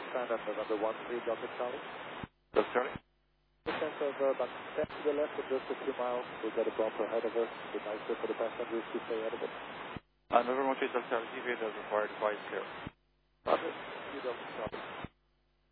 stand at November 13 Delta Charlie. Delta Charlie. Descent of about 10 to the left of just a few miles. We've got a bumper ahead of us. It'd be nicer for the passengers to stay out of it. November 13 Delta Charlie, TV does require device clear. Roger. Delta Charlie.